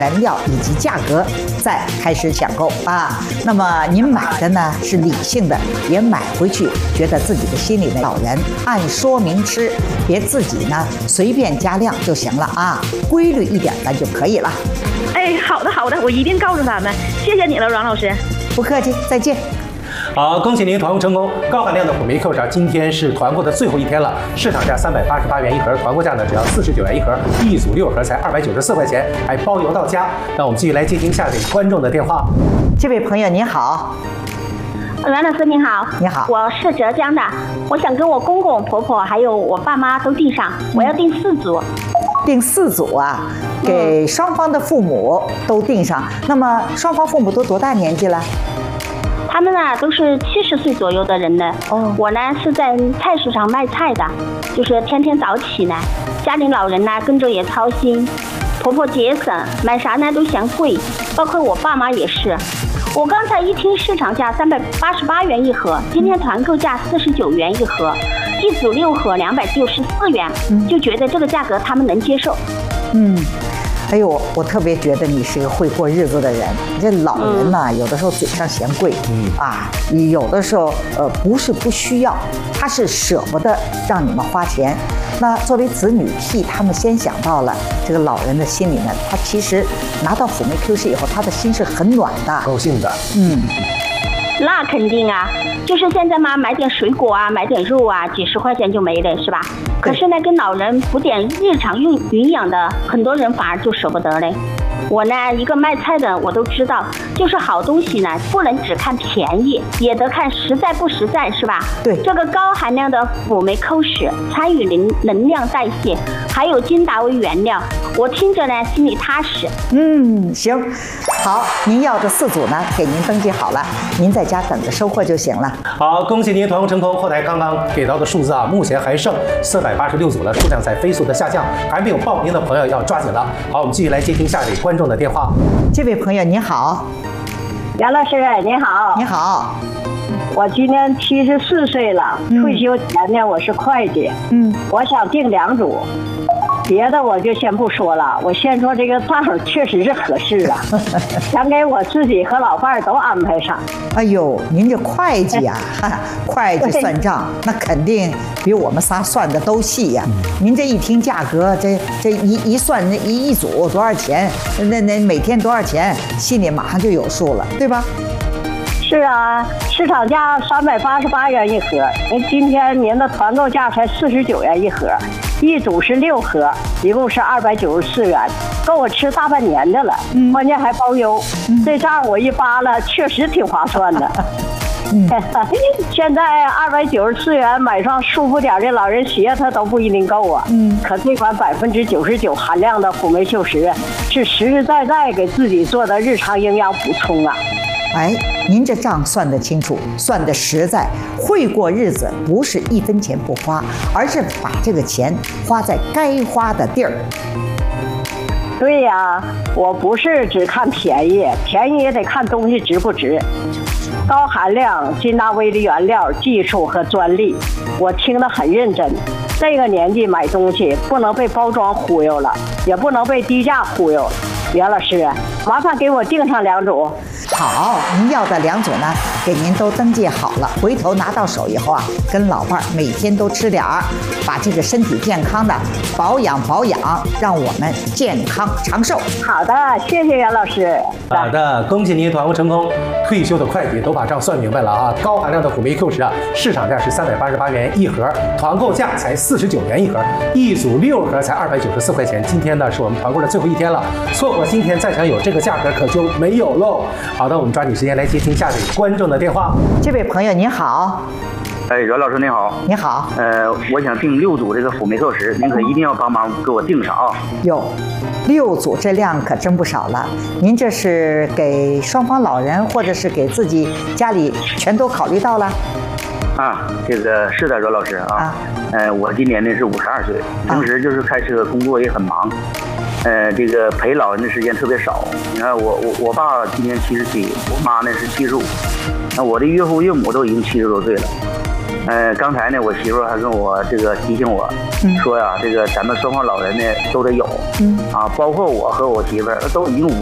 原料以及价格，再开始抢购啊。那么您买的呢是理性的，别买回去觉得自己的心里的老人，按说明吃，别自己呢随便加量就行了啊，规律一点咱就可以了。 哎，好的好的，我一定告诉他们，谢谢你了，阮老师。 不客气，再见。 好，恭喜您团购成功！高含量的辅酶 Q 今天是团购的最后一天了，市场价388元一盒，团购价呢只要49元一盒，一组6盒才294块钱，还包邮到家。那我们继续来接听下位观众的电话。 这位朋友您好。 阮老师您好。 你好， 我是浙江的，我想跟我公公婆婆还有我爸妈都订上，我要订4组。 订4组啊，给双方的父母都订上。那么双方父母都多大年纪了？ 他们呢都是70岁左右的人呢。 哦， 我呢是在菜市场卖菜的，就是天天早起呢，家里老人呢跟着也操心，婆婆节省，买啥呢都嫌贵，包括我爸妈也是。我刚才一听市场价388元一盒，今天团购价49元一盒，一组6盒294元，就觉得这个价格他们能接受。 哎呦，我特别觉得你是个会过日子的人。这老人呢，有的时候嘴上嫌贵，有的时候不是不需要，他是舍不得让你们花钱。那作为子女，替他们先想到了这个老人的心里呢，他其实拿到辅酶 QC 以后，他的心是很暖的， 高兴的。 那肯定啊，就是现在嘛，买点水果啊，买点肉啊，几十块钱就没了，是吧？可是呢，跟老人补点日常营养的，很多人反而就舍不得嘞。我呢，一个卖菜的，我都知道，就是好东西呢，不能只看便宜，也得看实在不实在，是吧？ 对， 这个高含量的辅酶 Q10参与能量代谢，还有金达为原料，我听着呢，心里踏实。 行，好，您要的4组呢，给您登记好了，您在家等着收货就行了。 好，恭喜您团购成功！后台刚刚给到的数字啊，目前还剩486组了，数量在飞速的下降，还没有报名的朋友要抓紧了。好，我们继续来接听下位观众的电话。 这位朋友您好。 杨老师您好。 你好。 我今年74岁了，退休前呢我是会计，我想订2组，别的我就先不说了，我先说这个账确实是合适啊，想给我自己和老伴儿都安排上。 哎呦，您这会计呀，会计算账那肯定比我们仨算的都细呀。您这一听价格，这一算，那一组多少钱，那每天多少钱，心里马上就有数了，对吧？ 是啊，市场价388元一盒，今天您的团购价才49元一盒，一组是6盒，一共是294元，够我吃大半年的了，关键还包邮。这账我一扒了，确实挺划算的。现在294元买双舒服点的老人鞋，它都不一定够啊。可这款99%含量的辅酶 Q10是实实在在给自己做的日常营养补充啊。 哎，您这账算得清楚，算得实在，会过日子，不是1分钱不花，而是把这个钱花在该花的地儿。 对呀，我不是只看便宜，便宜也得看东西值不值。高含量、金达威的原料、技术和专利，我听得很认真。这个年纪买东西不能被包装忽悠了，也不能被低价忽悠。袁老师，麻烦给我订上2组。 好，您要的2组呢，给您都登记好了。回头拿到手以后啊，跟老伴儿每天都吃点儿，把这个身体健康的保养，让我们健康长寿。 好的，谢谢袁老师。 好的，恭喜您团购成功！退休的会计都把账算明白了啊！高含量的辅酶 Q10啊，市场价是388元一盒，团购价才49元一盒，一组6盒才294块钱。今天呢是我们团购的最后一天了，错过今天再想有这个价格可就没有喽。好的，我们抓紧时间来接听下位观众的电话。 这位朋友您好。 哎，阮老师您好。 你好。 我想订6组这个辅酶 Q10，您可一定要帮忙给我订上啊。 有6组，这量可真不少了。您这是给双方老人，或者是给自己家里全都考虑到了？ 啊，这个是的，阮老师啊。我今年呢是52岁，平时就是开车工作也很忙。这个陪老人的时间特别少。你看我爸今年77，我妈呢是75，那我的岳父岳母都已经70多岁了。 刚才呢，我媳妇还跟我这个提醒我，说呀，这个咱们双方老人呢都得有，包括我和我媳妇都已经